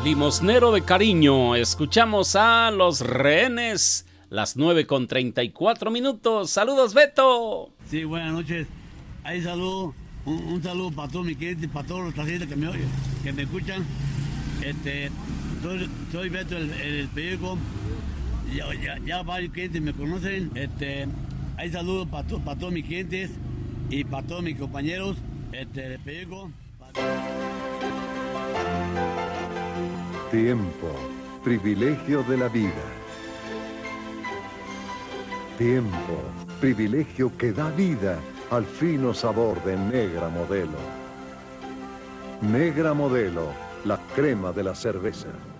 Limosnero de cariño, escuchamos a Los Rehenes, las 9:34. Saludos, Beto. Sí, buenas noches. Ahí saludo, un saludo para todos mis clientes, para todos los taxistas que me escuchan. Soy Beto el periódico. Ya varios clientes me conocen. Hay saludos para todos mis clientes y para todos mis compañeros del periódico. Tiempo, privilegio de la vida. Tiempo, privilegio que da vida al fino sabor de Negra Modelo. Negra Modelo, la crema de la cerveza.